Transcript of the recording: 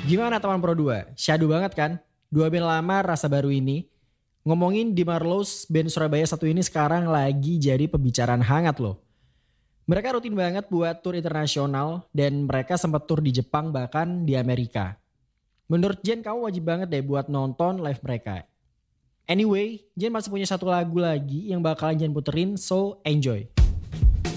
Gimana teman Pro 2? Syadu banget kan? Dua band lama rasa baru ini. Ngomongin di Marlows, band Surabaya satu ini sekarang lagi jadi pembicaraan hangat loh. Mereka rutin banget buat tour internasional dan mereka sempat tour di Jepang bahkan di Amerika. Menurut Jen kamu wajib banget deh buat nonton live mereka. Anyway, Jen masih punya satu lagu lagi yang bakalan Jen puterin, so enjoy.